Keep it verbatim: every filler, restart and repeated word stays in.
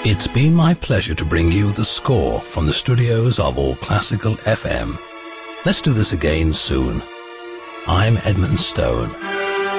It's been my pleasure to bring you The Score from the studios of All Classical F M. Let's do this again soon. I'm Edmund Stone.